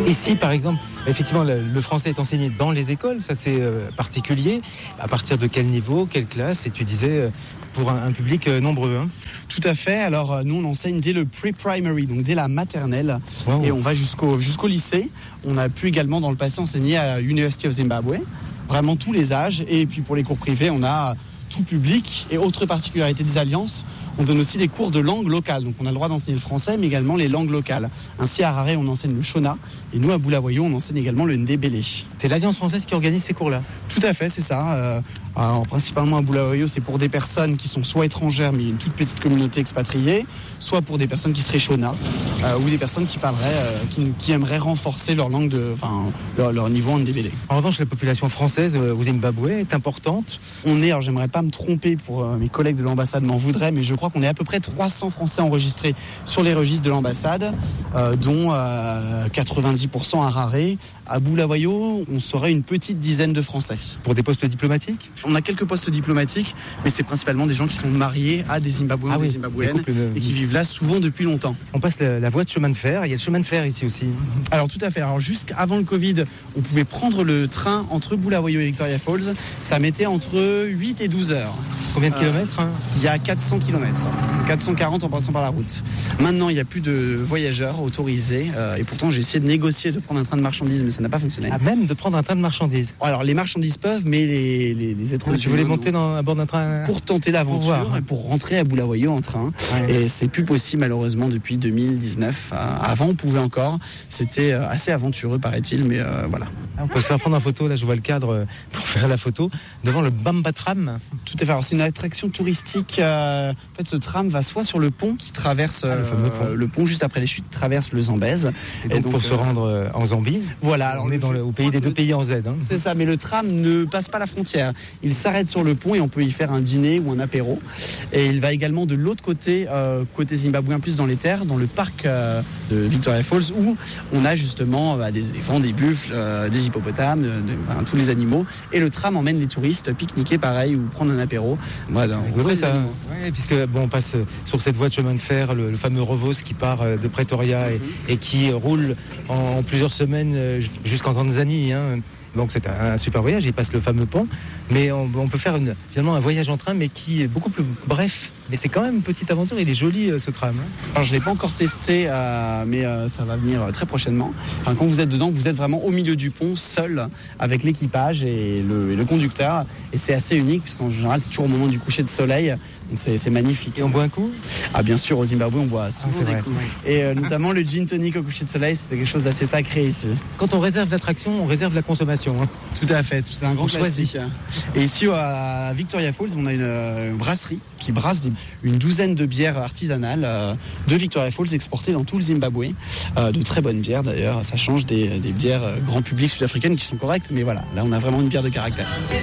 Et si, par exemple, effectivement, le français est enseigné dans les écoles, ça c'est particulier. À partir de quel niveau, quelle classe? Et tu disais pour un public nombreux. Hein. Tout à fait. Alors nous, on enseigne dès le pre-primary, donc dès la maternelle, et on va jusqu'au lycée. On a pu également dans le passé enseigner à University of Zimbabwe, vraiment tous les âges. Et puis pour les cours privés, on a tout public. Et autre particularité des alliances, on donne aussi des cours de langue locale. Donc on a le droit d'enseigner le français, mais également les langues locales. Ainsi à Harare, on enseigne le Shona. Et nous, à Bulawayo, on enseigne également le Ndebele. C'est l'Alliance française qui organise ces cours-là? Tout à fait, c'est ça. Alors, principalement à Bulawayo, c'est pour des personnes qui sont soit étrangères, mais une toute petite communauté expatriée, soit pour des personnes qui seraient Shona, ou des personnes qui parleraient, qui aimeraient renforcer leur langue, leur niveau en Ndebele. En revanche, la population française au Zimbabwe est importante. Alors j'aimerais pas me tromper pour mes collègues de l'ambassade m'en voudraient, mais je crois qu'on est à peu près 300 Français enregistrés sur les registres de l'ambassade, dont 90% à Harare. À Bulawayo, on serait une petite dizaine de Français. Pour des postes diplomatiques? On a quelques postes diplomatiques, mais c'est principalement des gens qui sont mariés à des Zimbabwéens, des Zimbabwéennes, et qui vivent là souvent depuis longtemps. On passe la voie de chemin de fer, il y a le chemin de fer ici aussi. Alors tout à fait, alors jusqu'avant le Covid, on pouvait prendre le train entre Bulawayo et Victoria Falls, ça mettait entre 8 et 12 heures. Combien de kilomètres Il y a 400 km, 440 en passant par la route. Maintenant, il n'y a plus de voyageurs autorisés, et pourtant j'ai essayé de négocier de prendre un train de marchandises, mais ça n'a pas fonctionné. Ah, même de prendre un train de marchandises? Alors les marchandises peuvent, mais les êtres humains... Tu voulais monter à bord d'un train? Pour tenter l'aventure, et pour rentrer à Bulawayo en train. Ouais. Et c'est plus possible malheureusement depuis 2019. Avant on pouvait encore, c'était assez aventureux paraît-il, mais voilà. On peut se faire prendre en photo, là je vois le cadre pour faire la photo, devant le Bamba Tram. Tout à fait, alors c'est une attraction touristique. En fait ce tram va soit sur le pont qui traverse le pont juste après les chutes, traverse le Zambèze. Et donc pour se rendre en Zambie, voilà, alors on est au pays des deux pays en Z. Hein. C'est ça, mais le tram ne passe pas la frontière. Il s'arrête sur le pont et on peut y faire un dîner ou un apéro. Et il va également de l'autre côté, côté zimbabwéen, plus dans les terres, dans le parc de Victoria Falls, où on a justement des éléphants, des buffles, des hippopotames, tous les animaux. Et le tram emmène les touristes pique-niquer pareil ou prendre un apéro. Voilà, c'est ça. Ouais, puisque on passe sur cette voie de chemin de fer, le fameux Rovos qui part de Pretoria et qui roule en plusieurs semaines jusqu'en Tanzanie. Hein. Donc c'est un super voyage, il passe le fameux pont, mais on peut faire finalement un voyage en train, mais qui est beaucoup plus bref. Mais c'est quand même une petite aventure, il est joli ce tram. Hein. Alors je ne l'ai pas encore testé, mais ça va venir très prochainement. Enfin, quand vous êtes dedans, vous êtes vraiment au milieu du pont, seul, avec l'équipage et le conducteur. Et c'est assez unique, puisqu'en général c'est toujours au moment du coucher de soleil. Donc c'est magnifique. Et on boit un coup? Ah bien sûr, au Zimbabwe on boit souvent des coups. Et notamment le gin tonic au coucher de soleil, c'est quelque chose d'assez sacré ici. Quand on réserve l'attraction, on réserve la consommation. Hein. Tout à fait, c'est un grand classique. Et ici à Victoria Falls, on a une brasserie qui brasse une douzaine de bières artisanales de Victoria Falls exportées dans tout le Zimbabwe. De très bonnes bières d'ailleurs, ça change des bières grand public sud-africaines qui sont correctes, mais voilà, là on a vraiment une bière de caractère.